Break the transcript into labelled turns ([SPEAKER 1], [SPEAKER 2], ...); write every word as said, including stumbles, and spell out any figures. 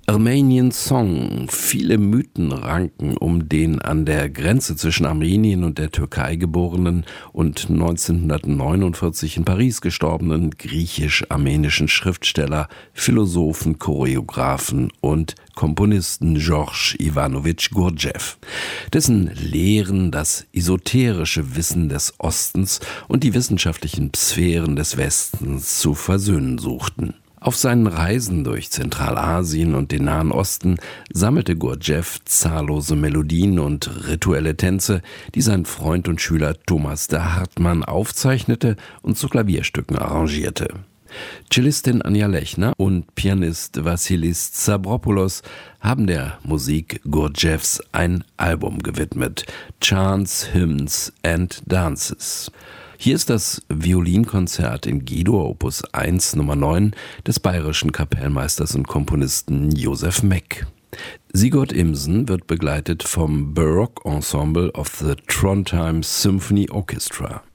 [SPEAKER 1] Armenian Song. Viele Mythen ranken um den an der Grenze zwischen Armenien und der Türkei geborenen und neunzehnhundertneunundvierzig in Paris gestorbenen griechisch-armenischen Schriftsteller, Philosophen, Choreografen und Komponisten George Ivanovich Gurdjieff, dessen Lehren das esoterische Wissen des Ostens und die wissenschaftlichen Sphären des Westens zu versöhnen suchten. Auf seinen Reisen durch Zentralasien und den Nahen Osten sammelte Gurdjieff zahllose Melodien und rituelle Tänze, die sein Freund und Schüler Thomas de Hartmann aufzeichnete und zu Klavierstücken arrangierte. Cellistin Anja Lechner und Pianist Vassilis Stavropoulos haben der Musik Gurdjieffs ein Album gewidmet: Chants, Hymns and Dances. Hier ist das Violinkonzert in G-Dur Opus eins Nummer neun des bayerischen Kapellmeisters und Komponisten Josef Meck. Sigurd Imsen wird begleitet vom Baroque Ensemble of the Trondheim Symphony Orchestra.